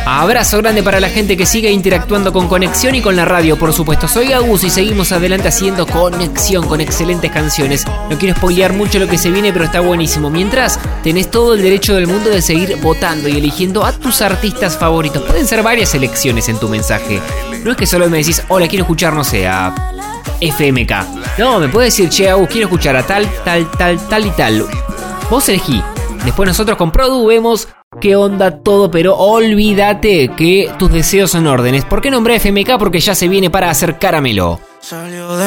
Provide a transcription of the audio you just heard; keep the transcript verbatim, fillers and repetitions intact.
Abrazo grande para la gente que sigue interactuando con Conexión y con la radio, por supuesto. Soy Agus y seguimos adelante haciendo conexión con excelentes canciones. No quiero spoilear mucho lo que se viene, pero está buenísimo. Mientras, tenés todo el derecho del mundo de seguir votando y eligiendo a tus artistas favoritos. Pueden ser varias elecciones en tu mensaje. No es que solo me decís, hola, quiero escuchar, no sé, a F M K. No, me puedes decir, che, Agus, quiero escuchar a tal, tal, tal, tal y tal. Vos elegí. Después nosotros con Produ vemos qué onda todo, pero olvídate que tus deseos son órdenes. ¿Por qué nombré F M K? Porque ya se viene para hacer caramelo.